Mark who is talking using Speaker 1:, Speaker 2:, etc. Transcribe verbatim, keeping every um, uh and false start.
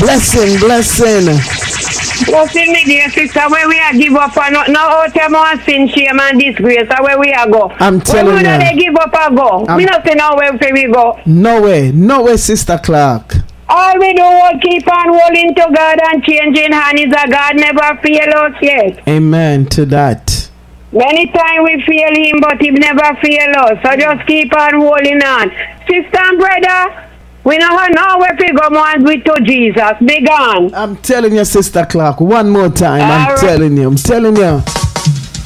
Speaker 1: Blessing, blessing.
Speaker 2: Blessing me, dear sister, where we are give up and no, no out of more sin, shame and disgrace, so where we are go.
Speaker 1: I'm telling
Speaker 2: you. Where
Speaker 1: you.
Speaker 2: they give up and go?
Speaker 1: I'm,
Speaker 2: we not say no where we go.
Speaker 1: No way, no way, Sister Clark.
Speaker 2: All we do is keep on holding to God and changing hands is a God never fail us yet.
Speaker 1: Amen to that.
Speaker 2: Many times we fail him, but he never fail us. So just keep on holding on. Sister and brother, we know how where we go more with to Jesus. Be gone.
Speaker 1: I'm telling you, Sister Clark, one more time.
Speaker 2: All
Speaker 1: I'm
Speaker 2: right.
Speaker 1: telling you, I'm telling you.